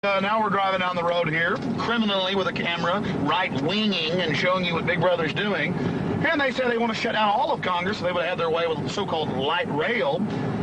Now we're driving down the road here, criminally with a camera, right-winging and showing you what Big Brother's doing. And they say they want to shut down all of Congress so they would have their way with so-called light rail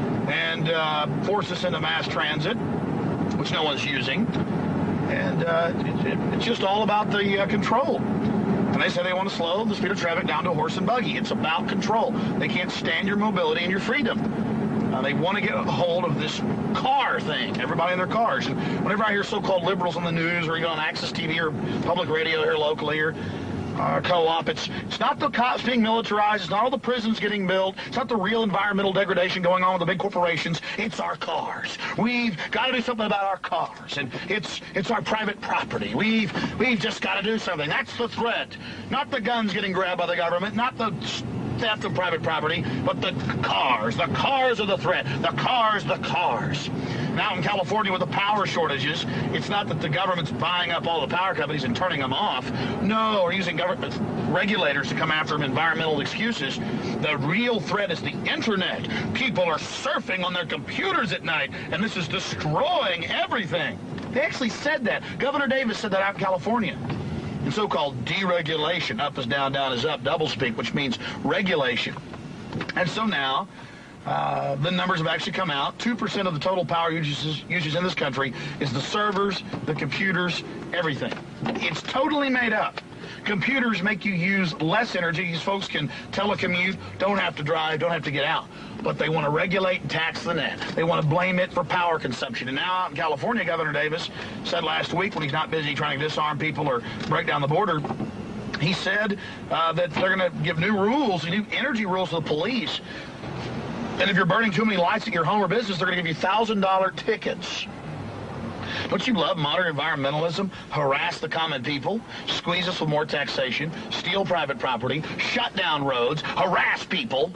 and force us into mass transit, which no one's using. And it's just all about the control. And they say they want to slow the speed of traffic down to a horse and buggy. It's about control. They can't stand your mobility and your freedom. They want to get a hold of this car thing, everybody in their cars. And whenever I hear so-called liberals on the news or even on Access TV or public radio here locally or co-op, it's not the cops being militarized, it's not all the prisons getting built, it's not the real environmental degradation going on with the big corporations, it's our cars. We've got to do something about our cars, and it's our private property. We've just got to do something. That's the threat. Not the guns getting grabbed by the government, not the theft of private property, but the cars. The cars are the threat. The cars. Now in California with the power shortages, it's not that the government's buying up all the power companies and turning them off. No, we're using government regulators to come after them, environmental excuses. The real threat is the internet. People are surfing on their computers at night, and this is destroying everything. They actually said that. Governor Davis said that out in California. And so-called deregulation, up is down, down is up, doublespeak, which means regulation. And so now, the numbers have actually come out. 2% of the total power usage in this country is the servers, the computers, everything. It's totally made up. Computers make you use less energy. These folks can telecommute, don't have to drive, don't have to get out. But they want to regulate and tax the net. They want to blame it for power consumption. And now out in California, Governor Davis said last week, when he's not busy trying to disarm people or break down the border, he said that they're going to give new rules, new energy rules to the police. And if you're burning too many lights at your home or business, they're going to give you $1,000 tickets. Don't you love modern environmentalism? Harass the common people, squeeze us with more taxation, steal private property, shut down roads, harass people.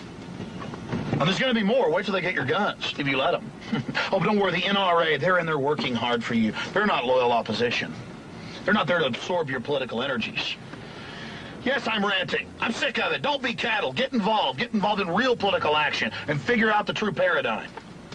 And there's going to be more. Wait till they get your guns, if you let them. Oh, but don't worry, the NRA, they're in there working hard for you. They're not loyal opposition. They're not there to absorb your political energies. Yes, I'm ranting. I'm sick of it. Don't be cattle. Get involved. Get involved in real political action and figure out the true paradigm.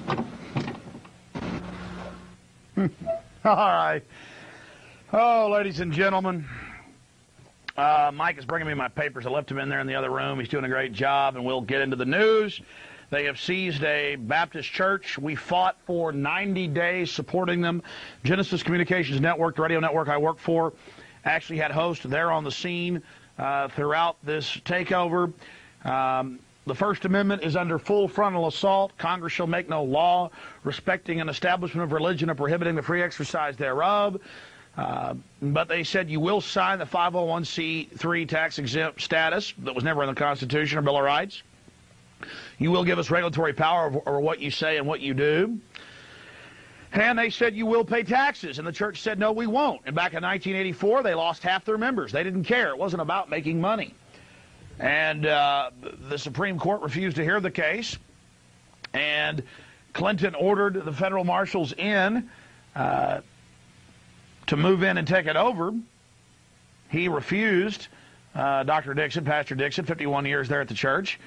All right. Oh, ladies and gentlemen, Mike is bringing me my papers. I left him in there in the other room. He's doing a great job, and we'll get into the news. They have seized a Baptist church. We fought for 90 days supporting them. Genesis Communications Network, the radio network I work for, actually had hosts there on the scene throughout this takeover. The First Amendment is under full frontal assault. Congress shall make no law respecting an establishment of religion or prohibiting the free exercise thereof. But they said you will sign the 501c3 tax-exempt status that was never in the Constitution or Bill of Rights. You will give us regulatory power over what you say and what you do. And they said you will pay taxes. And the church said, no, we won't. And back in 1984, they lost half their members. They didn't care. It wasn't about making money. And the Supreme Court refused to hear the case. And Clinton ordered the federal marshals in to move in and take it over. He refused. Dr. Dixon, Pastor Dixon, 51 years there at the church.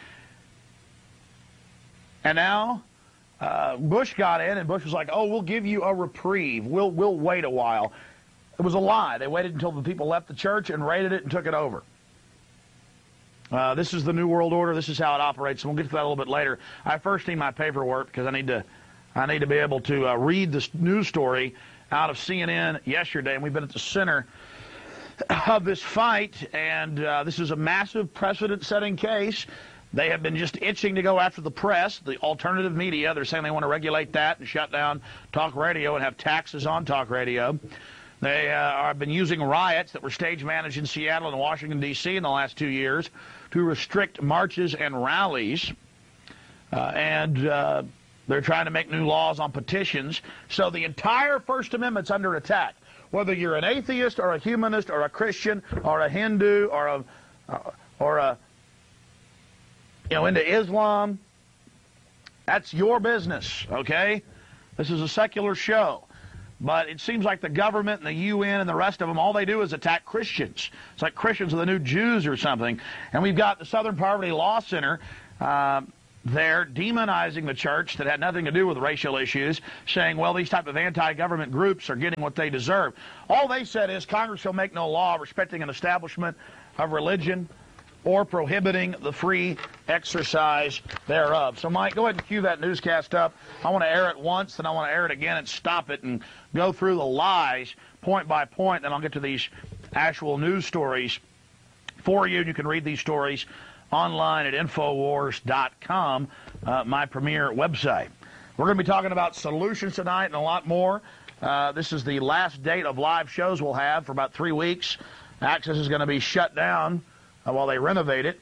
And now Bush got in, and Bush was like, oh, we'll give you a reprieve. We'll wait a while. It was a lie. They waited until the people left the church and raided it and took it over. This is the New World Order. This is how it operates. And we'll get to that a little bit later. I first need my paperwork because I need to be able to read this news story out of CNN yesterday. And we've been at the center of this fight. And this is a massive precedent-setting case. They have been just itching to go after the press, the alternative media. They're saying they want to regulate that and shut down talk radio and have taxes on talk radio. They have been using riots that were stage managed in Seattle and Washington, D.C. in the last 2 years to restrict marches and rallies. They're trying to make new laws on petitions. So the entire First Amendment's under attack. Whether you're an atheist or a humanist or a Christian or a Hindu or a into Islam, that's your business, okay? This is a secular show. But it seems like the government and the UN and the rest of them, all they do is attack Christians. It's like Christians are the new Jews or something. And we've got the Southern Poverty Law Center there demonizing the church that had nothing to do with racial issues, saying, well, these type of anti-government groups are getting what they deserve. All they said is Congress shall make no law respecting an establishment of religion or prohibiting the free exercise thereof. So, Mike, go ahead and cue that newscast up. I want to air it once, then I want to air it again and stop it and go through the lies point by point, then I'll get to these actual news stories for you. You can read these stories online at Infowars.com, my premier website. We're going to be talking about solutions tonight and a lot more. This is the last date of live shows we'll have for about 3 weeks. Access is going to be shut down while they renovate it.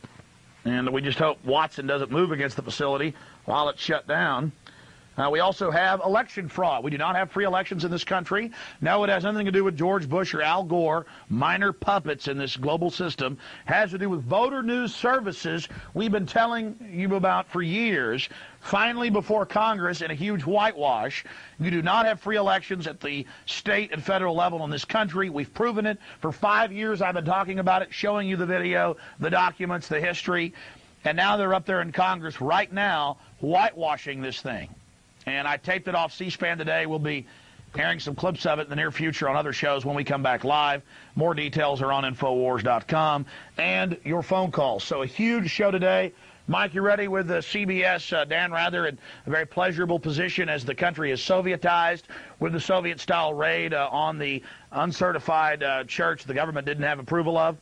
And we just hope Watson doesn't move against the facility while it's shut down. We also have election fraud. We do not have free elections in this country. No, it has nothing to do with George Bush or Al Gore, minor puppets in this global system. It has to do with voter news services we've been telling you about for years. Finally, before Congress in a huge whitewash, you do not have free elections at the state and federal level in this country. We've proven it. For 5 years, I've been talking about it, showing you the video, the documents, the history. And now they're up there in Congress right now whitewashing this thing. And I taped it off C-SPAN today. We'll be airing some clips of it in the near future on other shows when we come back live. More details are on Infowars.com and your phone calls. So a huge show today. Mike, you ready with the CBS? Dan Rather in a very pleasurable position as the country is Sovietized with the Soviet-style raid on the uncertified church the government didn't have approval of.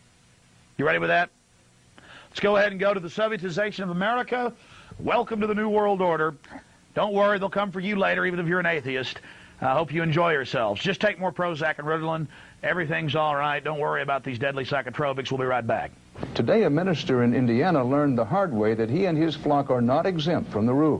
You ready with that? Let's go ahead and go to the Sovietization of America. Welcome to the New World Order. Don't worry, they'll come for you later, even if you're an atheist. I hope you enjoy yourselves. Just take more Prozac and Ritalin. Everything's all right. Don't worry about these deadly psychotropics. We'll be right back. Today, a minister in Indiana learned the hard way that he and his flock are not exempt from the rules.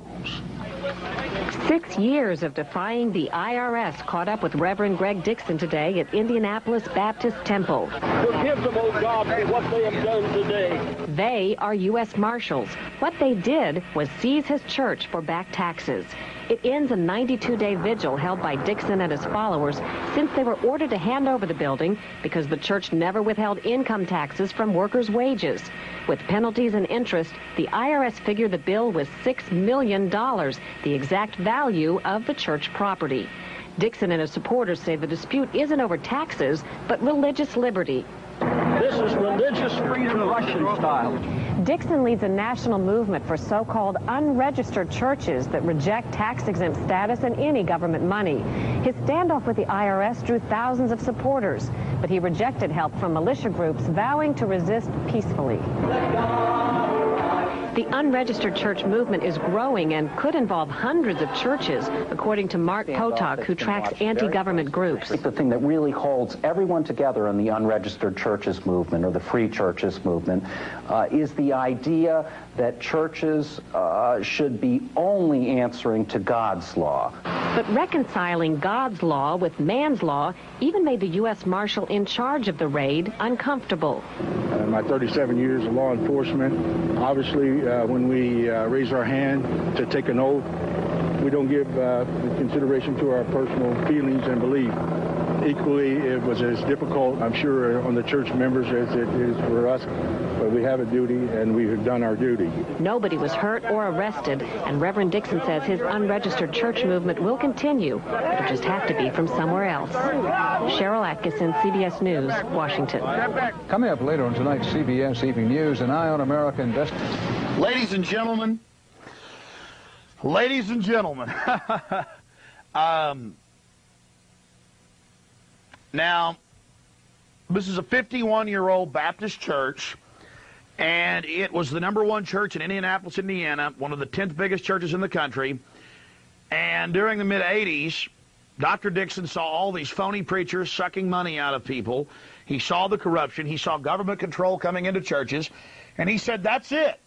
6 years of defying the IRS caught up with Reverend Greg Dixon today at Indianapolis Baptist Temple. Forgive them, O God, for what they have done today. They are U.S. Marshals. What they did was seize his church for back taxes. It ends a 92-day vigil held by Dixon and his followers since they were ordered to hand over the building because the church never withheld income taxes from workers' wages. With penalties and interest, the IRS figured the bill was $6 million, the exact value of the church property. Dixon and his supporters say the dispute isn't over taxes, but religious liberty. This is religious freedom Russian style. Dixon leads a national movement for so-called unregistered churches that reject tax-exempt status and any government money. His standoff with the IRS drew thousands of supporters, but he rejected help from militia groups vowing to resist peacefully. The unregistered church movement is growing and could involve hundreds of churches, according to Mark Potok, who tracks anti-government groups. The thing that really holds everyone together in the unregistered churches movement, or the free churches movement, is the idea that churches should be only answering to God's law. But reconciling God's law with man's law even made the U.S. Marshal in charge of the raid uncomfortable. My 37 years of law enforcement, obviously when we raise our hand to take an oath, we don't give consideration to our personal feelings and belief. Equally, it was as difficult, I'm sure, on the church members as it is for us, but we have a duty and we have done our duty. Nobody was hurt or arrested, and Reverend Dixon says his unregistered church movement will continue. It'll just have to be from somewhere else. Cheryl Atkinson, CBS News, Washington. Coming up later on tonight's CBS Evening News, an eye on America investing. Ladies and gentlemen, now, this is a 51-year-old Baptist church, and it was the #1 church in Indianapolis, Indiana, one of the 10th biggest churches in the country. And during the mid-'80s, Dr. Dixon saw all these phony preachers sucking money out of people. He saw the corruption. He saw government control coming into churches, and he said, that's it.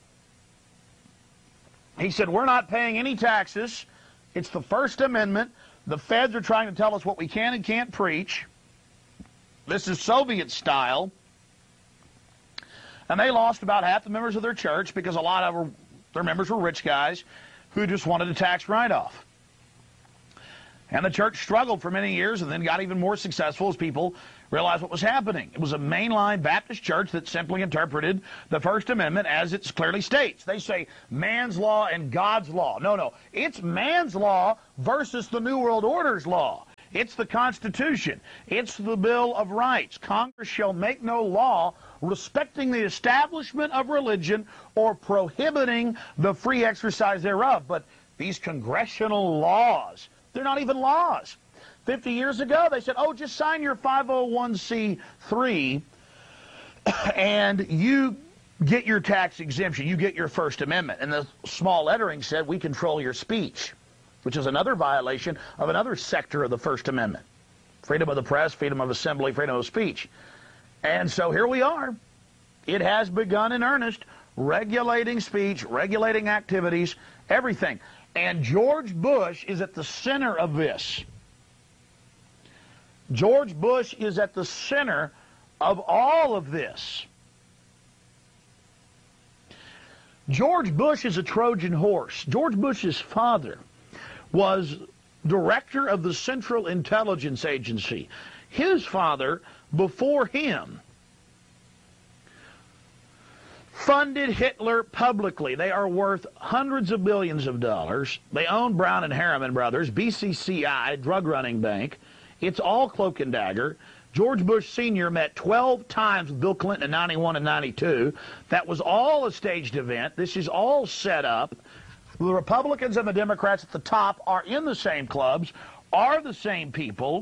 He said, we're not paying any taxes. It's the First Amendment. The feds are trying to tell us what we can and can't preach. This is Soviet style. And they lost about half the members of their church because a lot of their members were rich guys who just wanted a tax write-off. And the church struggled for many years and then got even more successful as people realized what was happening. It was a mainline Baptist church that simply interpreted the First Amendment as it clearly states. They say man's law and God's law. No. It's man's law versus the New World Order's law. It's the Constitution. It's the Bill of Rights. Congress shall make no law respecting the establishment of religion or prohibiting the free exercise thereof. But these congressional laws, they're not even laws. 50 years ago, they said, oh, just sign your 501c3 and you get your tax exemption. You get your First Amendment. And the small lettering said, we control your speech, which is another violation of another sector of the First Amendment. Freedom of the press, freedom of assembly, freedom of speech. And so here we are. It has begun in earnest, regulating speech, regulating activities, everything. And George Bush is at the center of this. George Bush is at the center of all of this. George Bush is a Trojan horse. George Bush's father was director of the Central Intelligence Agency. His father, before him, funded Hitler publicly. They are worth hundreds of billions of dollars. They own Brown and Harriman Brothers, BCCI, drug running bank. It's all cloak and dagger. George Bush Sr. met 12 times with Bill Clinton in 91 and 92. That was all a staged event. This is all set up. The Republicans and the Democrats at the top are in the same clubs, are the same people.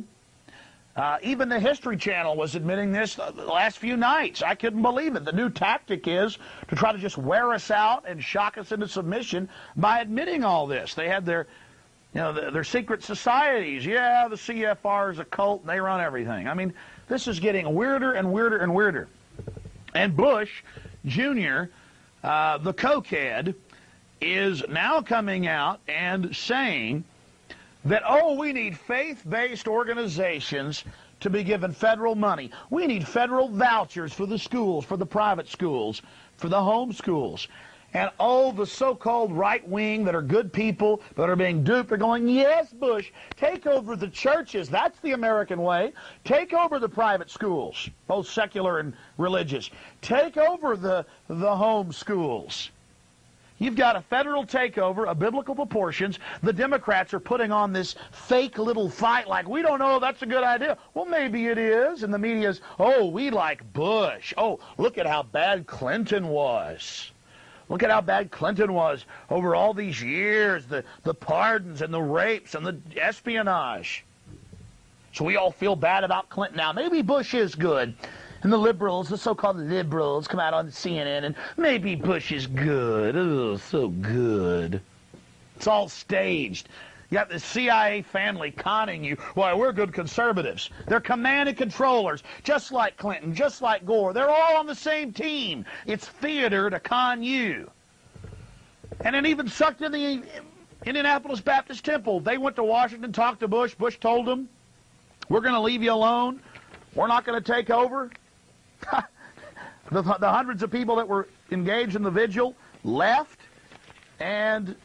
Even the History Channel was admitting this the last few nights. I couldn't believe it. The new tactic is to try to just wear us out and shock us into submission by admitting all this. They had their, their secret societies. Yeah, the CFR is a cult, and they run everything. I mean, this is getting weirder and weirder and weirder. And Bush Jr., the cokehead, is now coming out and saying that, oh, we need faith-based organizations to be given federal money. We need federal vouchers for the schools, for the private schools, for the home schools. And, oh, the so-called right wing that are good people that are being duped are going, yes, Bush, take over the churches. That's the American way. Take over the private schools, both secular and religious. Take over the home schools. You've got a federal takeover of biblical proportions. The Democrats are putting on this fake little fight like, we don't know, that's a good idea. Well, maybe it is. And the media's, oh, we like Bush. Oh, look at how bad Clinton was. Look at how bad Clinton was over all these years, the pardons and the rapes and the espionage. So we all feel bad about Clinton now. Maybe Bush is good. And the liberals, the so-called liberals, come out on CNN and maybe Bush is good. Oh, so good. It's all staged. You got the CIA family conning you. Why, we're good conservatives. They're command and controllers, just like Clinton, just like Gore. They're all on the same team. It's theater to con you. And it even sucked in the Indianapolis Baptist Temple. They went to Washington, talked to Bush. Bush told them, we're going to leave you alone. We're not going to take over. The hundreds of people that were engaged in the vigil left, and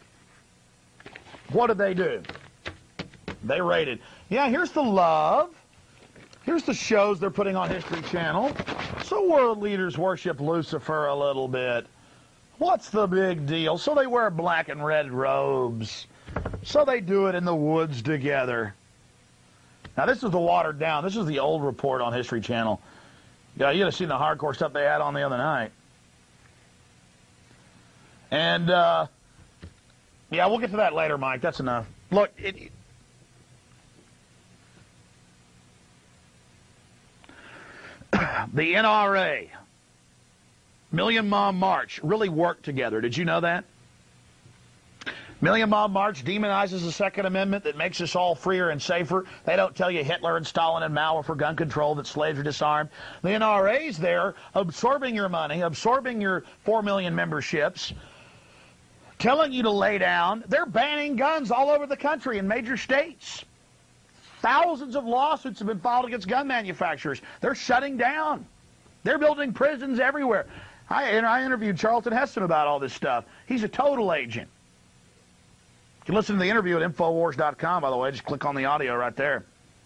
what did they do? They raided. Yeah, here's the love. Here's the shows they're putting on History Channel. So world leaders worship Lucifer a little bit. What's the big deal? So they wear black and red robes. So they do it in the woods together. Now, this is the watered down. This is the old report on History Channel. Yeah, you'd have seen the hardcore stuff they had on the other night. And, yeah, we'll get to that later, Mike. That's enough. Look, the NRA, Million Mom March, really worked together. Did you know that? Million Mom March demonizes the Second Amendment that makes us all freer and safer. They don't tell you Hitler and Stalin and Mao were for gun control, that slaves are disarmed. The NRA's there absorbing your money, absorbing your 4 million memberships, telling you to lay down. They're banning guns all over the country in major states. Thousands of lawsuits have been filed against gun manufacturers. They're shutting down. They're building prisons everywhere. I interviewed Charlton Heston about all this stuff. He's a total agent. You can listen to the interview at Infowars.com, by the way. Just click on the audio right there.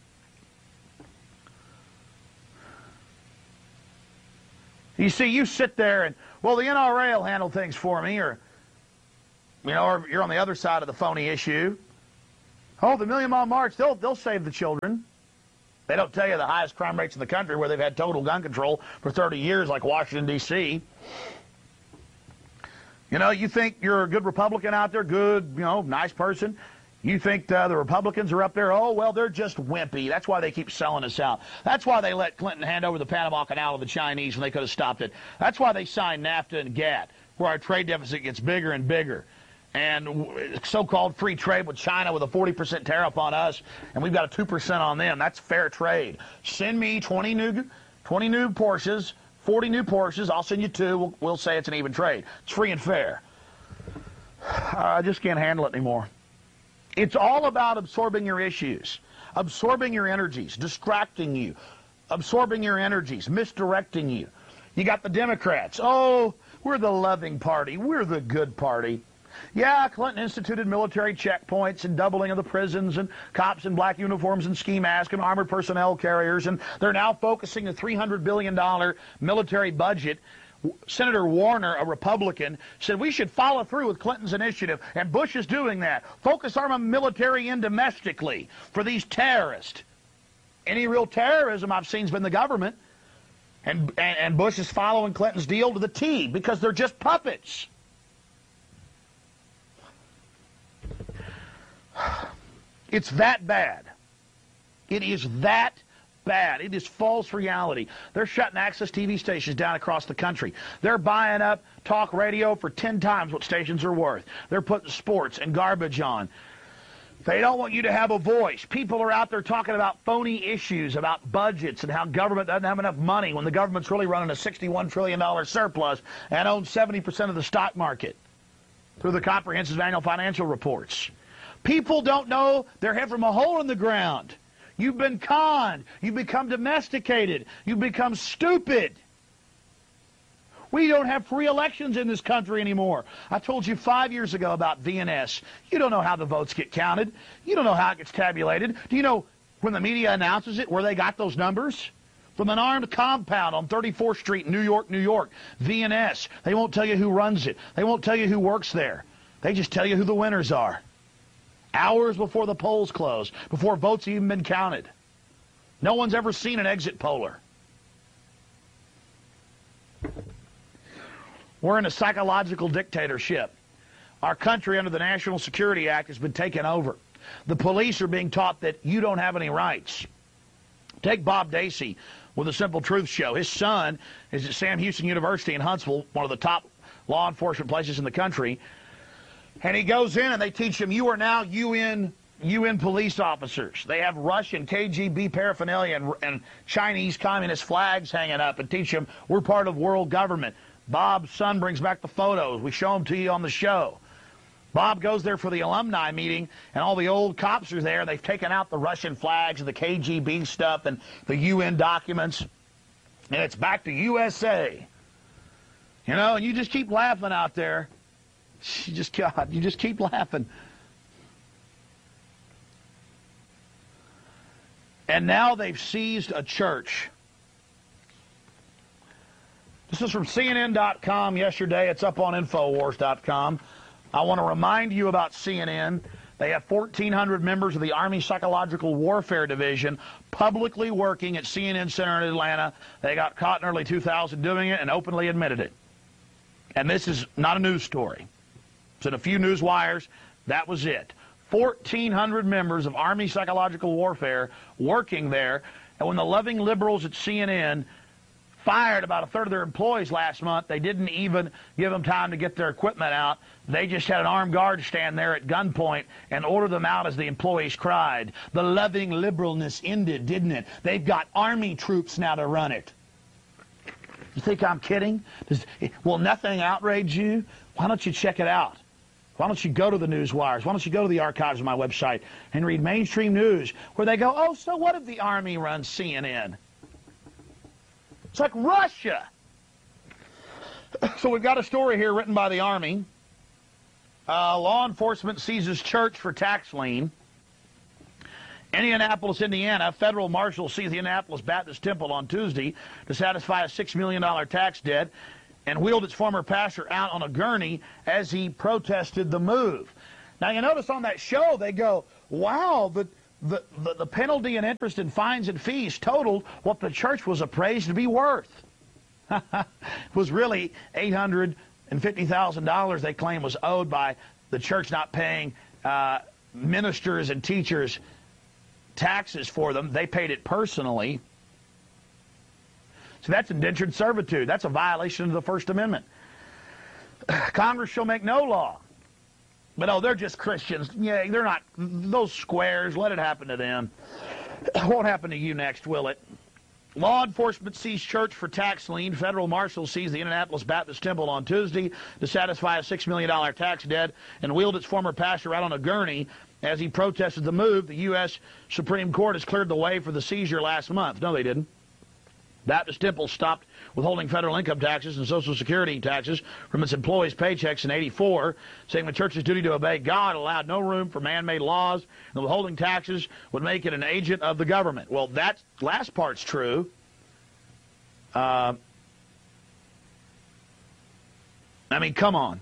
You see, you sit there and, well, the NRA will handle things for me, or, or you're on the other side of the phony issue. Oh, the Million Mile March, they'll save the children. They don't tell you the highest crime rates in the country where they've had total gun control for 30 years, like Washington, D.C. You think you're a good Republican out there, good, nice person. You think the Republicans are up there, oh, well, they're just wimpy. That's why they keep selling us out. That's why they let Clinton hand over the Panama Canal to the Chinese when they could have stopped it. That's why they signed NAFTA and GATT, where our trade deficit gets bigger and bigger. And so-called free trade with China with a 40% tariff on us, and we've got a 2% on them. That's fair trade. Send me 20 new Porsches, 40 new Porsches. I'll send you 2. We'll say it's an even trade. It's free and fair. I just can't handle it anymore. It's all about absorbing your issues, absorbing your energies, distracting you, absorbing your energies, misdirecting you. You got the Democrats. Oh, we're the loving party. We're the good party. Yeah, Clinton instituted military checkpoints and doubling of the prisons and cops in black uniforms and ski masks and armored personnel carriers, and they're now focusing the $300 billion military budget. Senator Warner, a Republican, said we should follow through with Clinton's initiative, and Bush is doing that. Focus our military in domestically for these terrorists. Any real terrorism I've seen has been the government, and Bush is following Clinton's deal to the T because they're just puppets. It's that bad. It is that bad. It is false reality. They're shutting access TV stations down across the country. They're buying up talk radio for 10 times what stations are worth. They're putting sports and garbage on. They don't want you to have a voice. People are out there talking about phony issues, about budgets and how government doesn't have enough money when the government's really running a $61 trillion surplus and owns 70% of the stock market through the comprehensive annual financial reports. People don't know their head from a hole in the ground. You've been conned. You've become domesticated. You've become stupid. We don't have free elections in this country anymore. I told you 5 years ago about VNS. You don't know how the votes get counted. You don't know how it gets tabulated. Do you know when the media announces it, where they got those numbers? From an armed compound on 34th Street in New York, New York. VNS. They won't tell you who runs it. They won't tell you who works there. They just tell you who the winners are. Hours before the polls close, before votes have even been counted. No one's ever seen an exit poller. We're in a psychological dictatorship. Our country, under the National Security Act, has been taken over. The police are being taught that you don't have any rights. Take Bob Dacey with the Simple Truth Show. His son is at Sam Houston University in Huntsville, one of the top law enforcement places in the country. And he goes in and they teach him, you are now UN police officers. They have Russian KGB paraphernalia and Chinese communist flags hanging up and teach him we're part of world government. Bob's son brings back the photos. We show them to you on the show. Bob goes there for the alumni meeting, and all the old cops are there. They've taken out the Russian flags and the KGB stuff and the UN documents, and it's back to USA. And you just keep laughing out there. You just keep laughing. And now they've seized a church. This is from CNN.com yesterday. It's up on Infowars.com. I want to remind you about CNN. They have 1,400 members of the Army Psychological Warfare Division publicly working at CNN Center in Atlanta. They got caught in early 2000 doing it and openly admitted it. And this is not a news story. It's in a few news wires. That was it. 1,400 members of Army Psychological Warfare working there. And when the loving liberals at CNN fired about a third of their employees last month, they didn't even give them time to get their equipment out. They just had an armed guard stand there at gunpoint and order them out as the employees cried. The loving liberalness ended, didn't it? They've got Army troops now to run it. You think I'm kidding? Will nothing outrage you? Why don't you check it out? Why don't you go to the news wires? Why don't you go to the archives of my website and read mainstream news where they go, oh, so what if the Army runs CNN? It's like Russia. So we've got a story here written by the Army. Law enforcement seizes church for tax lien. Indianapolis, Indiana, federal marshals seized the Indianapolis Baptist Temple on Tuesday to satisfy a $6 million tax debt and wheeled its former pastor out on a gurney as he protested the move. Now, you notice on that show, they go, wow, the penalty and interest and fines and fees totaled what the church was appraised to be worth. It was really $850,000 they claim was owed by the church not paying ministers and teachers taxes for them. They paid it personally. So that's indentured servitude. That's a violation of the First Amendment. Congress shall make no law. But, oh, they're just Christians. Yeah, they're not. Those squares, let it happen to them. It won't happen to you next, will it? Law enforcement seized church for tax lien. Federal marshals seized the Indianapolis Baptist Temple on Tuesday to satisfy a $6 million tax debt and wheeled its former pastor out on a gurney as he protested the move. The U.S. Supreme Court has cleared the way for the seizure last month. No, they didn't. Baptist Temple stopped withholding federal income taxes and Social Security taxes from its employees' paychecks in '84, saying the church's duty to obey God allowed no room for man-made laws, and the withholding taxes would make it an agent of the government. Well, that last part's true. I mean, come on.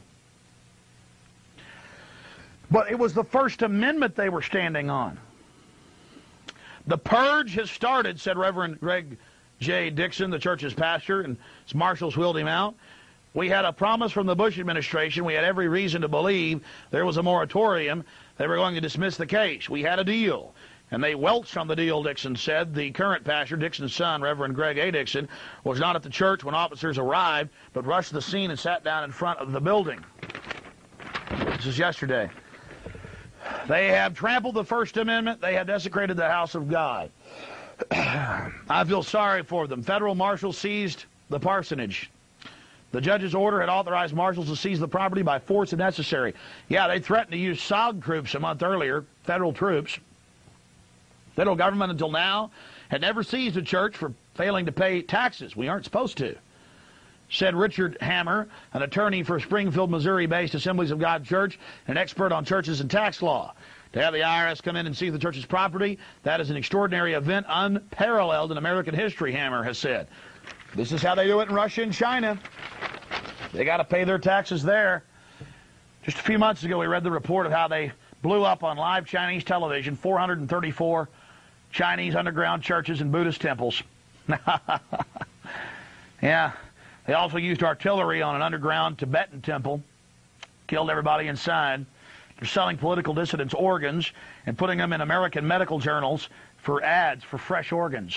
But it was the First Amendment they were standing on. The purge has started, said Reverend Greg J. Dixon, the church's pastor, and his marshals wheeled him out. We had a promise from the Bush administration. We had every reason to believe there was a moratorium. They were going to dismiss the case. We had a deal. And they welched on the deal, Dixon said. The current pastor, Dixon's son, Reverend Greg A. Dixon, was not at the church when officers arrived, but rushed the scene and sat down in front of the building. This is yesterday. They have trampled the First Amendment. They have desecrated the house of God. I feel sorry for them. Federal marshals seized the parsonage. The judge's order had authorized marshals to seize the property by force if necessary. Yeah, they threatened to use SOG troops a month earlier, federal troops. Federal government until now had never seized a church for failing to pay taxes. We aren't supposed to, said Richard Hammer, an attorney for Springfield, Missouri-based Assemblies of God Church, and an expert on churches and tax law. To have the IRS come in and seize the church's property, that is an extraordinary event unparalleled in American history, Hammer has said. This is how they do it in Russia and China. They got to pay their taxes there. Just a few months ago, we read the report of how they blew up on live Chinese television 434 Chinese underground churches and Buddhist temples. Yeah, they also used artillery on an underground Tibetan temple, killed everybody inside. They're selling political dissidents organs and putting them in American medical journals for ads for fresh organs.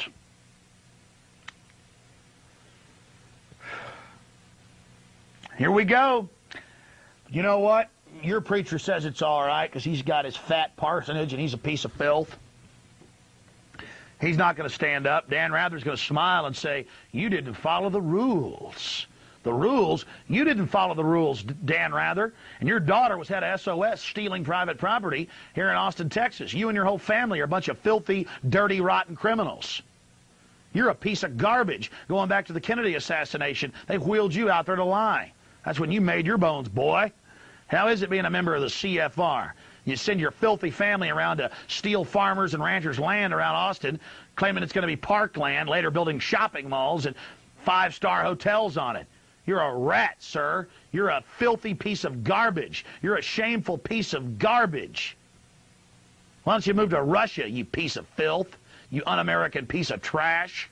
Here we go. You know what? Your preacher says it's all right because he's got his fat parsonage and he's a piece of filth. He's not going to stand up. Dan Rather's going to smile and say, you didn't follow the rules. The rules? You didn't follow the rules, Dan Rather. And your daughter was head of SOS stealing private property here in Austin, Texas. You and your whole family are a bunch of filthy, dirty, rotten criminals. You're a piece of garbage. Going back to the Kennedy assassination, they wheeled you out there to lie. That's when you made your bones, boy. How is it being a member of the CFR? You send your filthy family around to steal farmers and ranchers' land around Austin, claiming it's going to be parkland, later building shopping malls and five-star hotels on it. You're a rat, sir. You're a filthy piece of garbage. You're a shameful piece of garbage. Why don't you move to Russia, you piece of filth? You un-American piece of trash.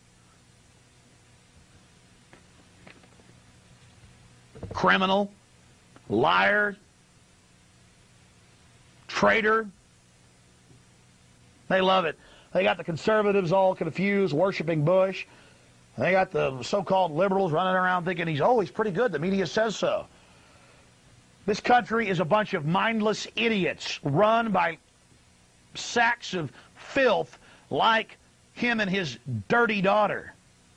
Criminal. Liar. Traitor. They love it. They got the conservatives all confused, worshiping Bush. They got the so-called liberals running around thinking he's pretty good. The media says so. This country is a bunch of mindless idiots run by sacks of filth like him and his dirty daughter.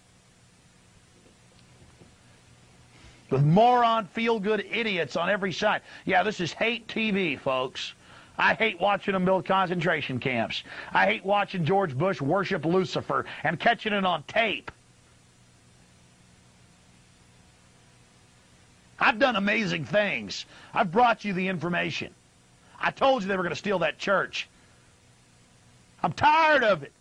With moron, feel-good idiots on every side. Yeah, this is hate TV, folks. I hate watching them build concentration camps. I hate watching George Bush worship Lucifer and catching it on tape. I've done amazing things. I've brought you the information. I told you they were going to steal that church. I'm tired of it.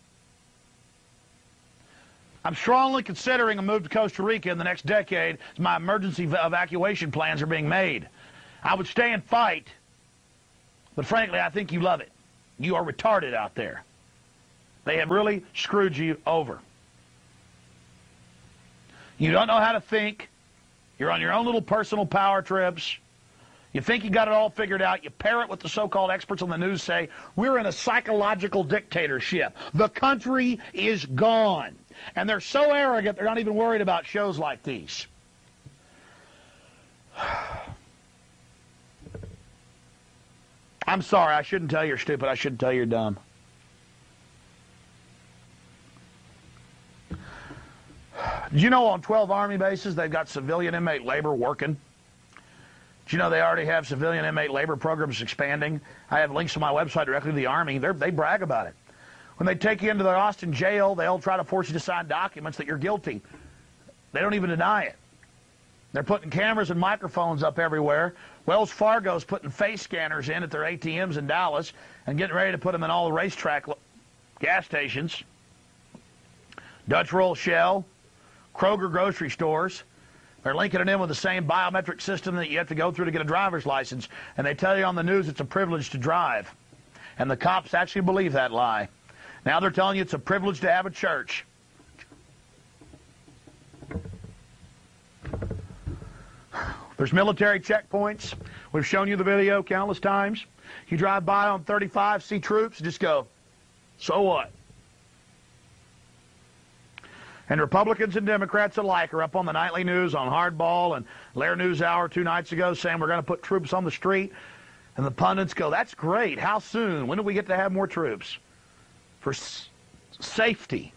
I'm strongly considering a move to Costa Rica in the next decade as my emergency evacuation plans are being made. I would stay and fight, but frankly, I think you love it. You are retarded out there. They have really screwed you over. You don't know how to think. You're on your own little personal power trips. You think you got it all figured out. You parrot what the so-called experts on the news say. We're in a psychological dictatorship. The country is gone. And they're so arrogant, they're not even worried about shows like these. I'm sorry, I shouldn't tell you you're stupid. I shouldn't tell you you're dumb. Did you know on 12 Army bases they've got civilian inmate labor working? Did you know they already have civilian inmate labor programs expanding? I have links to my website directly to the Army. They brag about it. When they take you into the Austin jail, they'll try to force you to sign documents that you're guilty. They don't even deny it. They're putting cameras and microphones up everywhere. Wells Fargo's putting face scanners in at their ATMs in Dallas and getting ready to put them in all the racetrack gas stations. Dutch Roll Shell, Kroger grocery stores. They're linking it in with the same biometric system that you have to go through to get a driver's license. And they tell you on the news it's a privilege to drive. And the cops actually believe that lie. Now they're telling you it's a privilege to have a church. There's military checkpoints. We've shown you the video countless times. You drive by on 35, see troops, just go, so what? And Republicans and Democrats alike are up on the nightly news on Hardball and Lair News Hour 2 nights ago saying we're going to put troops on the street. And the pundits go, that's great. How soon? When do we get to have more troops? For safety.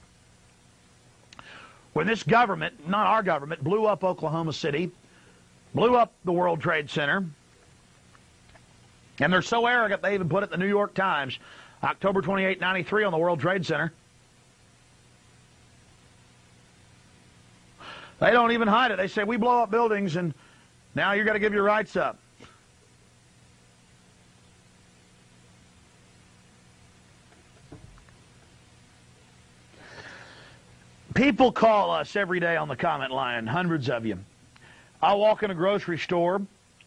When this government, not our government, blew up Oklahoma City, blew up the World Trade Center, and they're so arrogant they even put it in the New York Times, October 28, 93 on the World Trade Center. They don't even hide it. They say, we blow up buildings, and now you're going to give your rights up. People call us every day on the comment line, hundreds of you. I'll walk in a grocery store,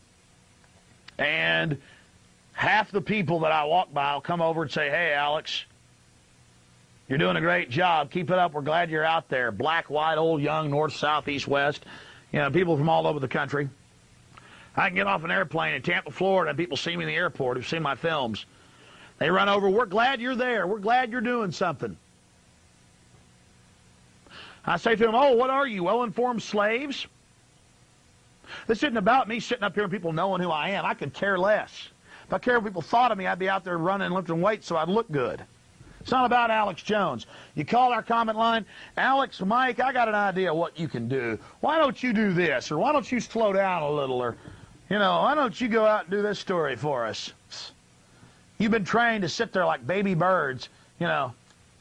and half the people that I walk by will come over and say, hey, Alex, you're doing a great job. Keep it up. We're glad you're out there. Black, white, old, young, north, south, east, west. You know, people from all over the country. I can get off an airplane in Tampa, Florida, and people see me in the airport who've seen my films. They run over, we're glad you're there. We're glad you're doing something. I say to them, oh, what are you, well-informed slaves? This isn't about me sitting up here and people knowing who I am. I could care less. If I cared what people thought of me, I'd be out there running and lifting weights so I'd look good. It's not about Alex Jones. You call our comment line, Alex, Mike, I got an idea what you can do. Why don't you do this? Or why don't you slow down a little? Or, you know, why don't you go out and do this story for us? You've been trained to sit there like baby birds, you know.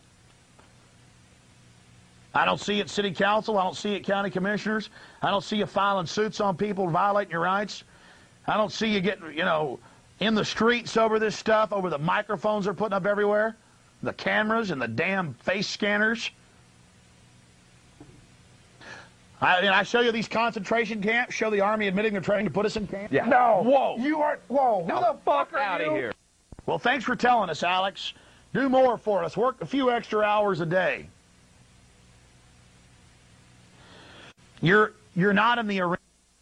I don't see it city council. I don't see it county commissioners. I don't see you filing suits on people violating your rights. I don't see you getting, you know, in the streets over this stuff, over the microphones they're putting up everywhere, the cameras and the damn face scanners. I show you these concentration camps, show the Army admitting they're trying to put us in camps. Yeah. No. Whoa. You aren't. Whoa. Who the fuck are out you? of here. Well, thanks for telling us, Alex. Do more for us. Work a few extra hours a day. You're not in the arena.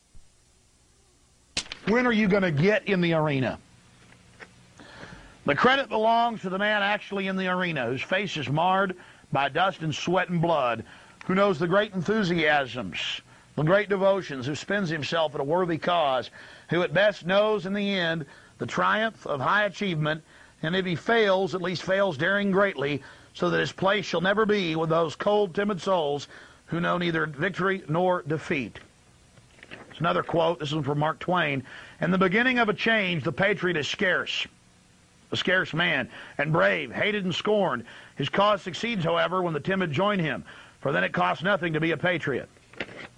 When are you going to get in the arena? The credit belongs to the man actually in the arena, whose face is marred by dust and sweat and blood, who knows the great enthusiasms, the great devotions, who spends himself at a worthy cause, who at best knows in the end the triumph of high achievement, and if he fails, at least fails daring greatly, so that his place shall never be with those cold, timid souls who know neither victory nor defeat. It's another quote. This is from Mark Twain. In the beginning of a change, the patriot is scarce, a scarce man, and brave, hated and scorned. His cause succeeds, however, when the timid join him, for then it costs nothing to be a patriot.